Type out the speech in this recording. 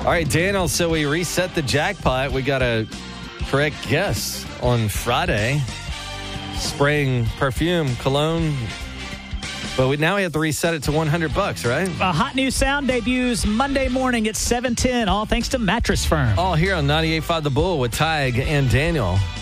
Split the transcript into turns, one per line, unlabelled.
All right, Daniel, so we reset the jackpot. We got a correct guess on Friday. Spraying perfume, cologne. But now we have to reset it to $100, right?
A hot new sound debuts Monday morning at 7:10, all thanks to Mattress Firm.
All here on 98.5 The Bull with Tig and Daniel.